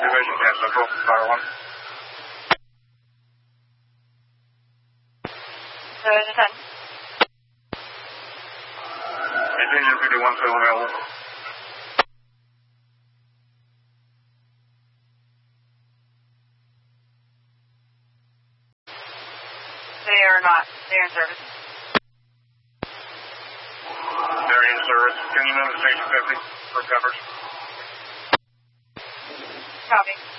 Division 10 Central, Fire 1. Division 10. Division 51 still available. They are not. They are in service. They're in service. Can you move to station 50 for coverage? Copy.